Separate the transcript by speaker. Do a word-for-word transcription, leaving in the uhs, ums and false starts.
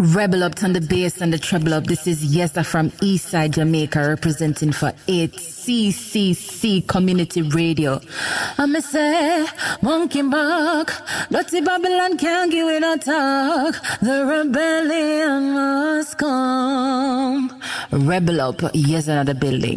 Speaker 1: Rebel up on the bass and the treble up. This is Yesa from Eastside Jamaica representing for eight C C C Community Radio. I'ma say, monkey buck, dirty Babylon can't give it a talk. The rebellion must come. Rebel up, yes, another building.